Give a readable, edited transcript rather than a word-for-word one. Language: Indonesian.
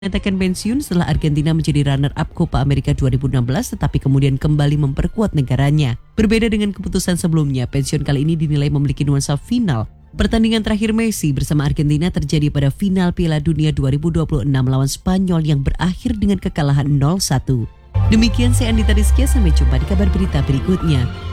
Menyatakan pensiun setelah Argentina menjadi runner-up Copa America 2016 tetapi kemudian kembali memperkuat negaranya. Berbeda dengan keputusan sebelumnya, pensiun kali ini dinilai memiliki nuansa final. Pertandingan terakhir Messi bersama Argentina terjadi pada final Piala Dunia 2026 lawan Spanyol yang berakhir dengan kekalahan 0-1. Demikian saya Andita Rizkia, sampai jumpa di kabar berita berikutnya.